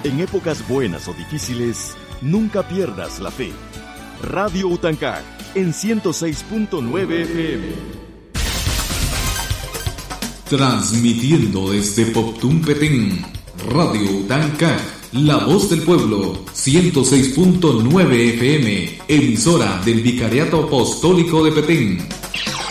En épocas buenas o difíciles, nunca pierdas la fe. Radio Utancac en 106.9 FM. Transmitiendo desde Poptún, Petén, Radio Utancac, la voz del pueblo, 106.9 FM, emisora del Vicariato Apostólico de Petén.